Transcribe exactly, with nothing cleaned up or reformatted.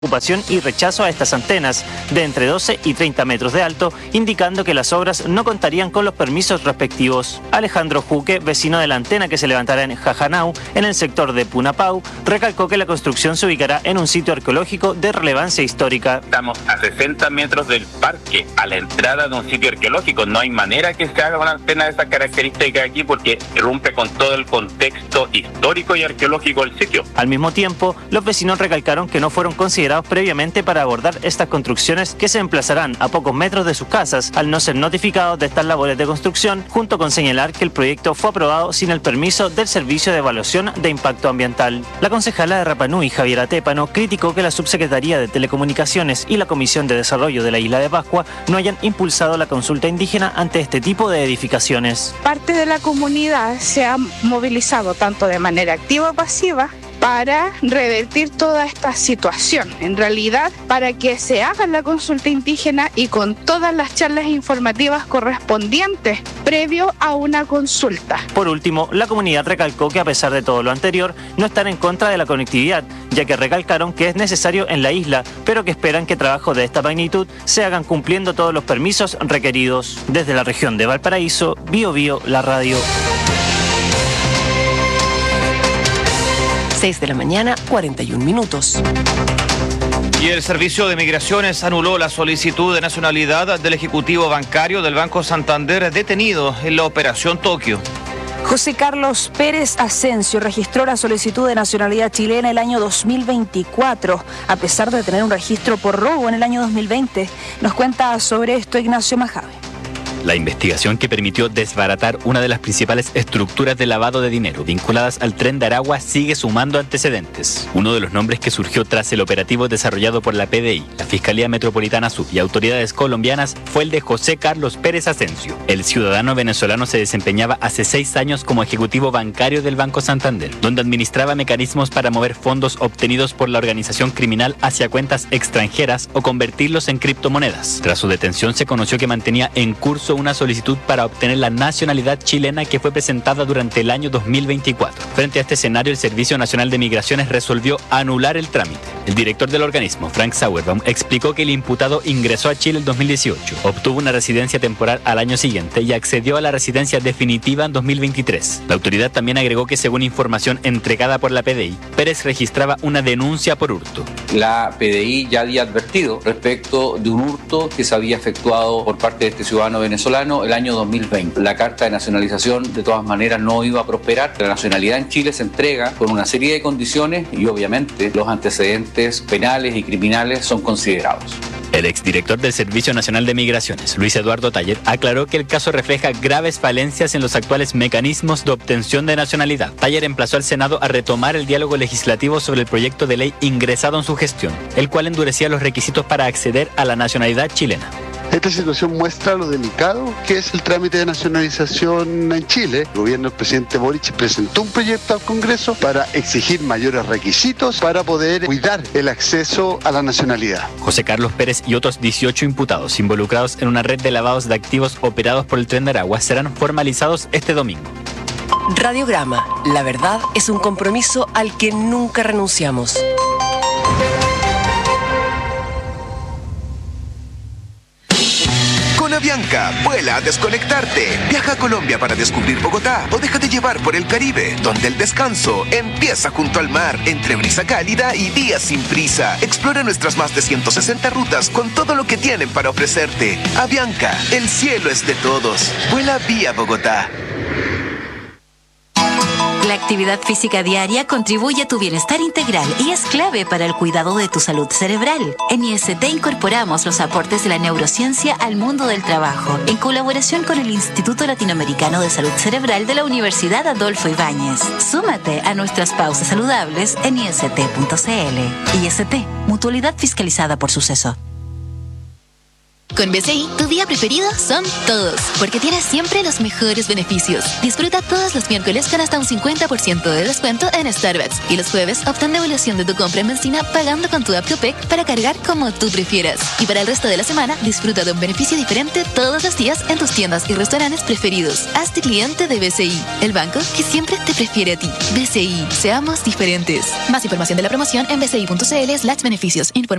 ocupación y rechazo a estas antenas de entre doce y treinta metros de alto, indicando que las obras no contarían con los permisos respectivos. Alejandro Juque, vecino de la antena que se levantará en Jajanau, en el sector de Punapau, recalcó que la construcción se ubicará en un sitio arqueológico de relevancia histórica. Estamos a sesenta metros del parque, a la entrada de un sitio arqueológico. No hay manera que se haga una antena de esas características aquí porque rompe con todo el contexto histórico y arqueológico del sitio. Al mismo tiempo, los vecinos recalcaron que no fueron considerados previamente para abordar estas construcciones que se emplazarán a pocos metros de sus casas al no ser notificados de estas labores de construcción, junto con señalar que el proyecto fue aprobado sin el permiso del Servicio de Evaluación de Impacto Ambiental. La concejala de Rapa Nui, Javiera Tépano, criticó que la Subsecretaría de Telecomunicaciones y la Comisión de Desarrollo de la Isla de Pascua no hayan impulsado la consulta indígena ante este tipo de edificaciones. Parte de la comunidad se ha movilizado tanto de manera activa o pasiva para revertir toda esta situación. En realidad, para que se haga la consulta indígena y con todas las charlas informativas correspondientes previo a una consulta. Por último, la comunidad recalcó que a pesar de todo lo anterior, no están en contra de la conectividad, ya que recalcaron que es necesario en la isla, pero que esperan que trabajos de esta magnitud se hagan cumpliendo todos los permisos requeridos. Desde la región de Valparaíso, Bio Bio, la radio. seis de la mañana, cuarenta y un minutos. Y el Servicio de Migraciones anuló la solicitud de nacionalidad del ejecutivo bancario del Banco Santander detenido en la Operación Tokio. José Carlos Pérez Asensio registró la solicitud de nacionalidad chilena el año dos mil veinticuatro, a pesar de tener un registro por robo en el año dos mil veinte. Nos cuenta sobre esto Ignacio Majave. La investigación que permitió desbaratar una de las principales estructuras de lavado de dinero vinculadas al Tren de Aragua sigue sumando antecedentes. Uno de los nombres que surgió tras el operativo desarrollado por la P D I, la Fiscalía Metropolitana Sur y autoridades colombianas fue el de José Carlos Pérez Asensio. El ciudadano venezolano se desempeñaba hace seis años como ejecutivo bancario del Banco Santander, donde administraba mecanismos para mover fondos obtenidos por la organización criminal hacia cuentas extranjeras o convertirlos en criptomonedas. Tras su detención se conoció que mantenía en curso una solicitud para obtener la nacionalidad chilena que fue presentada durante el año dos mil veinticuatro. Frente a este escenario, el Servicio Nacional de Migraciones resolvió anular el trámite. El director del organismo, Frank Sauerbaum, explicó que el imputado ingresó a Chile en dos mil dieciocho, obtuvo una residencia temporal al año siguiente y accedió a la residencia definitiva en dos mil veintitrés. La autoridad también agregó que, según información entregada por la P D I, Pérez registraba una denuncia por hurto. La P D I ya había advertido respecto de un hurto que se había efectuado por parte de este ciudadano venezolano el año dos mil veinte. La carta de nacionalización de todas maneras no iba a prosperar. La nacionalidad en Chile se entrega con una serie de condiciones y obviamente los antecedentes penales y criminales son considerados. El exdirector del Servicio Nacional de Migraciones, Luis Eduardo Taller, aclaró que el caso refleja graves falencias en los actuales mecanismos de obtención de nacionalidad. Taller emplazó al Senado a retomar el diálogo legislativo sobre el proyecto de ley ingresado en su gestión, el cual endurecía los requisitos para acceder a la nacionalidad chilena. Esta situación muestra lo delicado que es el trámite de nacionalización en Chile. El gobierno del presidente Boric presentó un proyecto al Congreso para exigir mayores requisitos para poder cuidar el acceso a la nacionalidad. José Carlos Pérez y otros dieciocho imputados involucrados en una red de lavados de activos operados por el Tren de Aragua serán formalizados este domingo. Radiograma, la verdad es un compromiso al que nunca renunciamos. Con Avianca, vuela a desconectarte. Viaja a Colombia para descubrir Bogotá o déjate llevar por el Caribe, donde el descanso empieza junto al mar, entre brisa cálida y días sin prisa. Explora nuestras más de ciento sesenta rutas con todo lo que tienen para ofrecerte. Avianca, el cielo es de todos. Vuela vía Bogotá. La actividad física diaria contribuye a tu bienestar integral y es clave para el cuidado de tu salud cerebral. En I S T incorporamos los aportes de la neurociencia al mundo del trabajo, en colaboración con el Instituto Latinoamericano de Salud Cerebral de la Universidad Adolfo Ibáñez. Súmate a nuestras pausas saludables en I S T punto C L. I S T, mutualidad fiscalizada por Suceso. Con B C I, tu día preferido son todos, porque tienes siempre los mejores beneficios. Disfruta todos los miércoles con hasta un cincuenta por ciento de descuento en Starbucks y los jueves obtén devolución de tu compra en benzina pagando con tu app Copec para cargar como tú prefieras. Y para el resto de la semana, disfruta de un beneficio diferente todos los días en tus tiendas y restaurantes preferidos. Hazte cliente de B C I, el banco que siempre te prefiere a ti. B C I, seamos diferentes. Más información de la promoción en bci punto cl slash beneficios. Informe